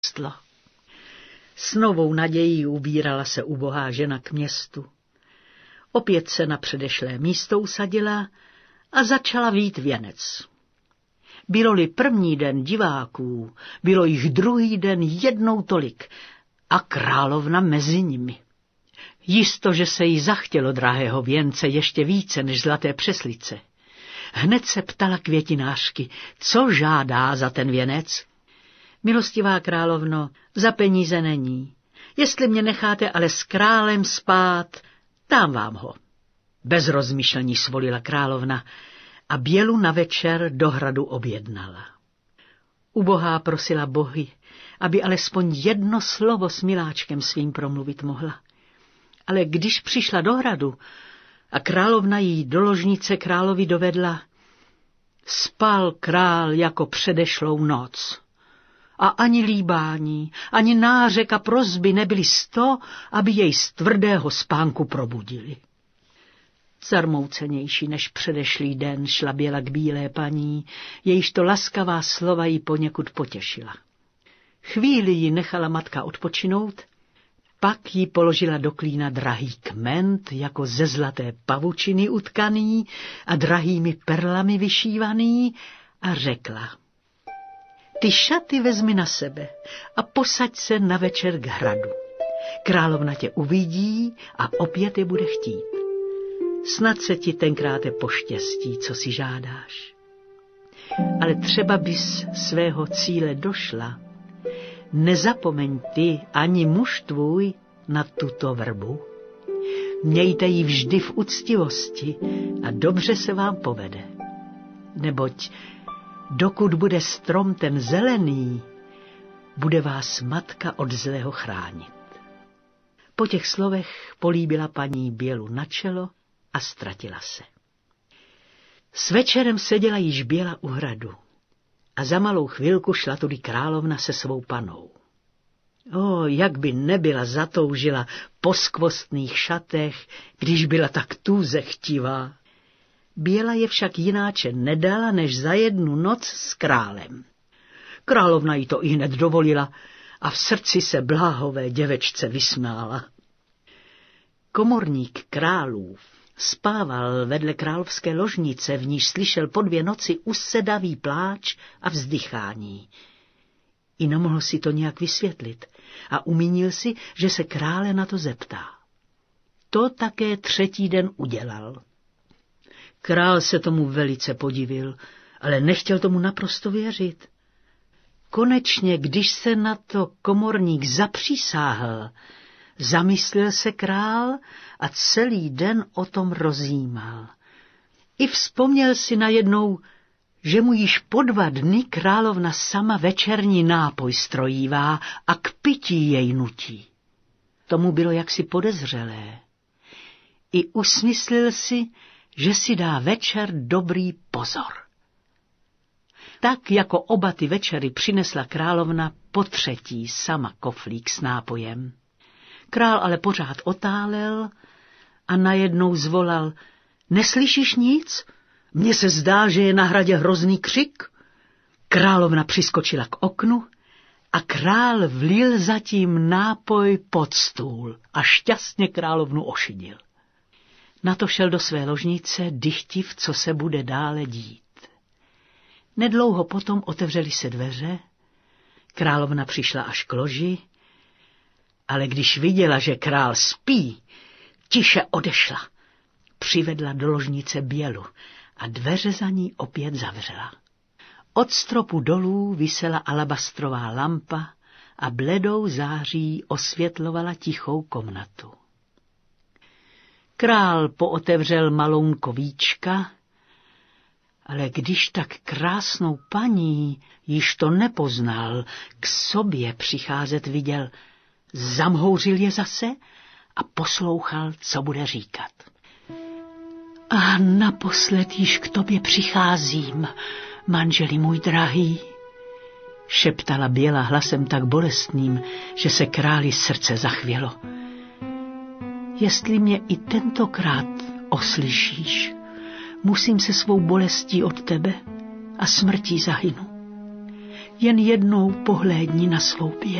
S novou nadějí ubírala se ubohá žena k městu. Opět se na předešlé místo usadila a začala vít věnec. Bylo-li první den diváků, bylo jich druhý den jednou tolik a královna mezi nimi. Jisto, že se jí zachtělo drahého věnce ještě více než zlaté přeslice. Hned se ptala květinářky, co žádá za ten věnec. Milostivá královno, za peníze není. Jestli mě necháte ale s králem spát, dám vám ho. Bez rozmyšlení svolila královna a Bělu na večer do hradu objednala. Ubohá prosila bohy, aby alespoň jedno slovo s miláčkem svým promluvit mohla. Ale když přišla do hradu a královna jí do ložnice královi dovedla, spal král jako předešlou noc. A ani líbání, ani nářek a prosby nebyly z to, aby jej z tvrdého spánku probudili. Zarmoucenější než předešlý den šla Běla k bílé paní, jejíž to laskavá slova jí poněkud potěšila. Chvíli ji nechala matka odpočinout, pak jí položila do klína drahý kment, jako ze zlaté pavučiny utkaný a drahými perlami vyšívaný, a řekla: ty šaty vezmi na sebe a posaď se na večer k hradu. Královna tě uvidí a opět je bude chtít. Snad se ti tenkrát poštěstí, co si žádáš. Ale třeba bys svého cíle došla. Nezapomeň ty ani muž tvůj na tuto vrbu. Mějte ji vždy v úctivosti a dobře se vám povede. Neboť dokud bude strom ten zelený, bude vás matka od zlého chránit. Po těch slovech políbila paní Bělu na čelo a ztratila se. S večerem seděla již Běla u hradu a za malou chvilku šla tudy královna se svou panou. Jak by nebyla zatoužila po skvostných šatech, když byla tak tůze chtivá. Běla je však jináče nedala, než za jednu noc s králem. Královna jí to ihned dovolila a v srdci se bláhové děvečce vysmála. Komorník králův spával vedle královské ložnice, v níž slyšel po 2 noci usedavý pláč a vzdychání. I nemohl si to nějak vysvětlit a umínil si, že se krále na to zeptá. To také 3. den udělal. Král se tomu velice podivil, ale nechtěl tomu naprosto věřit. Konečně, když se na to komorník zapřísáhl, zamyslel se král a celý den o tom rozjímal. I vzpomněl si najednou, že mu již po 2 dny královna sama večerní nápoj strojívá a k pití jej nutí. Tomu bylo jaksi podezřelé. I usmyslil si, že si dá večer dobrý pozor. Tak jako oba ty večery přinesla královna po 3. sama koflík s nápojem. Král ale pořád otálel a najednou zvolal: neslyšíš nic? Mně se zdá, že je na hradě hrozný křik. Královna přiskočila k oknu a král vlil zatím nápoj pod stůl a šťastně královnu ošidil. Na to šel do své ložnice, dychtiv, co se bude dále dít. Nedlouho potom otevřely se dveře, královna přišla až k loži, ale když viděla, že král spí, tiše odešla. Přivedla do ložnice Bělu a dveře za ní opět zavřela. Od stropu dolů visela alabastrová lampa a bledou září osvětlovala tichou komnatu. Král pootevřel malounko víčka, ale když tak krásnou paní, již to nepoznal, k sobě přicházet viděl, zamhouřil je zase a poslouchal, co bude říkat. A naposled již k tobě přicházím, manželi můj drahý, šeptala Běla hlasem tak bolestným, že se králi srdce zachvělo. Jestli mě i tentokrát oslyšíš, musím se svou bolestí od tebe a smrtí zahynu. jen jednou pohlédni na svou pěnu.